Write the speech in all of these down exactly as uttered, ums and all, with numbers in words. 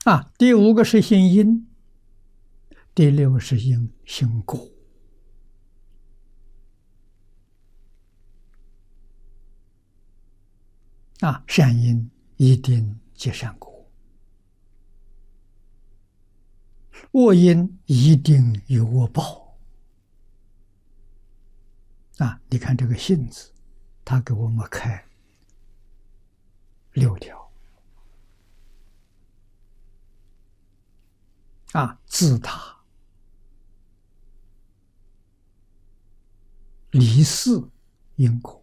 啊。第五个是行因，第六个是因行果。啊，善因一定结善果，恶因一定有恶报。啊，你看这个信字，他给我们开六条。啊，自他、离世、因果。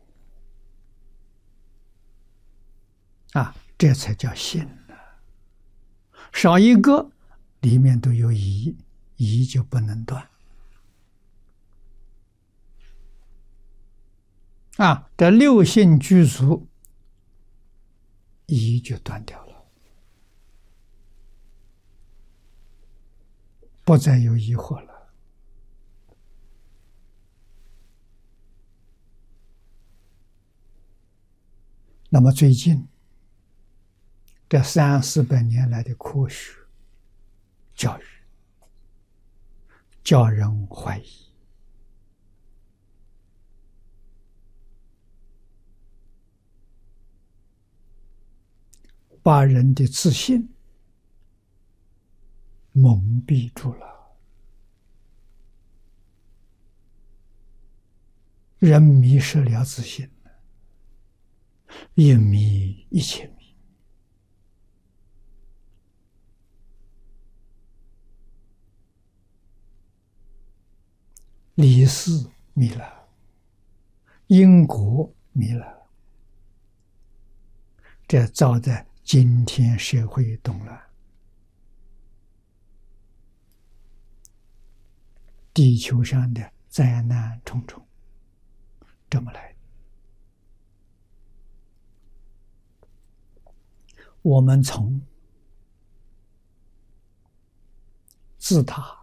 啊，这才叫信呢。少一个，里面都有疑，疑就不能断。啊，这六信具足，疑就断掉了，不再有疑惑了。那么最近这三四百年来的科学教育，叫人怀疑，把人的自信蒙蔽住了，人迷失了自信，一迷一切迷。离世迷了，因果迷了，这造在今天社会动乱，地球上的灾难重重，这么来。我们从自他